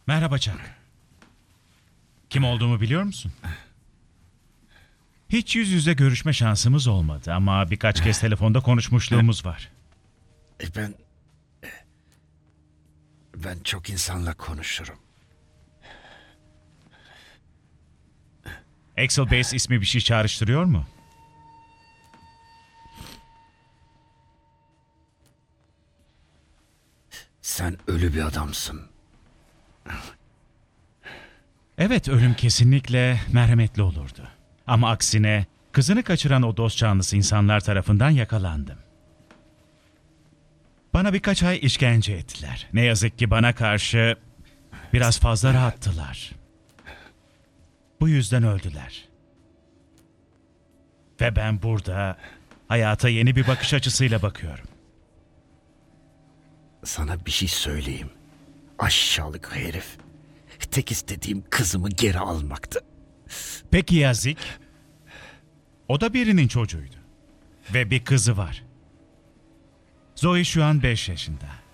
Merhaba Chuck. Kim olduğumu biliyor musun? Hiç yüz yüze görüşme şansımız olmadı ama birkaç kez telefonda konuşmuşluğumuz var. Ben çok insanla konuşurum. Axel Base ismi bir şey çağrıştırıyor mu? Sen ölü bir adamsın. Evet, ölüm kesinlikle merhametli olurdu. Ama aksine kızını kaçıran o dost canlısı insanlar tarafından yakalandım. Bana birkaç ay işkence ettiler. Ne yazık ki bana karşı biraz fazla rahattılar. Bu yüzden öldüler. Ve ben burada hayata yeni bir bakış açısıyla bakıyorum. Sana bir şey söyleyeyim. Aşağılık herif. Tek istediğim kızımı geri almaktı. Peki ya Zik? O da birinin çocuğuydu. Ve bir kızı var. Zoe şu an 5 yaşında.